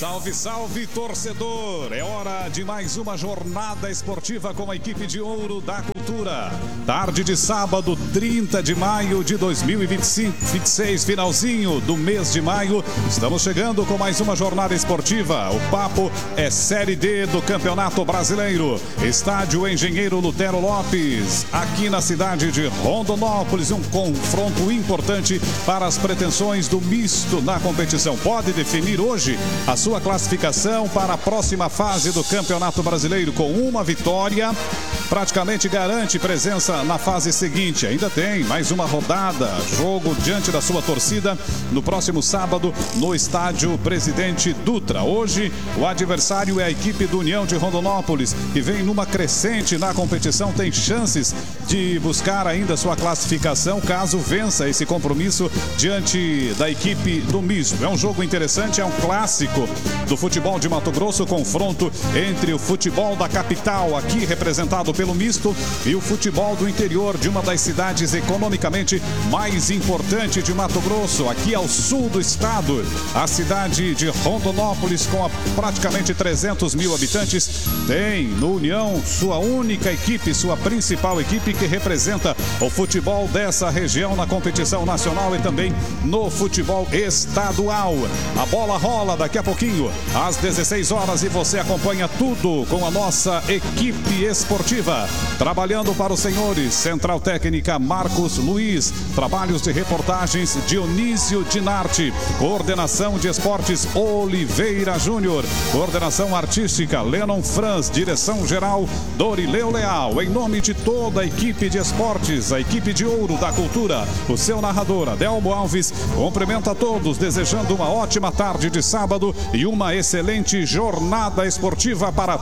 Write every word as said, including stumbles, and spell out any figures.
Salve, salve, torcedor! É hora de mais uma jornada esportiva com a equipe de ouro da cultura. Tarde de sábado, trinta de maio de dois mil e vinte e cinco, vinte e seis, finalzinho do mês de maio. Estamos chegando com mais uma jornada esportiva. O papo é Série D do Campeonato Brasileiro. Estádio Engenheiro Lutero Lopes, aqui na cidade de Rondonópolis. Um confronto importante para as pretensões do misto na competição. Pode definir hoje a sua classificação para a próxima fase do Campeonato Brasileiro. Com uma vitória, praticamente garante presença na fase seguinte. Ainda tem mais uma rodada, jogo diante da sua torcida no próximo sábado no estádio Presidente Dutra. Hoje o adversário é a equipe do União de Rondonópolis, que vem numa crescente na competição, tem chances de buscar ainda sua classificação caso vença esse compromisso diante da equipe do misto. É um jogo interessante, é um clássico do futebol de Mato Grosso, confronto entre o futebol da capital, aqui representado pelo misto, e o futebol do interior de uma das cidades economicamente mais importantes de Mato Grosso, aqui ao sul do estado, a cidade de Rondonópolis, com a praticamente trezentos mil habitantes, tem no União sua única equipe, sua principal equipe, que representa o futebol dessa região na competição nacional e também no futebol estadual. A bola rola daqui a pouquinho, às dezesseis horas, e você acompanha tudo com a nossa equipe esportiva. Trabalhando para os senhores, Central Técnica Marcos Luiz, trabalhos de reportagens Dionísio Dinarte, coordenação de esportes Oliveira Júnior, coordenação artística Lennon Franz, direção geral Dorileu Leal. Em nome de toda a equipe de esportes, a equipe de ouro da cultura, o seu narrador Adelmo Alves cumprimenta a todos, desejando uma ótima tarde de sábado e uma excelente jornada esportiva para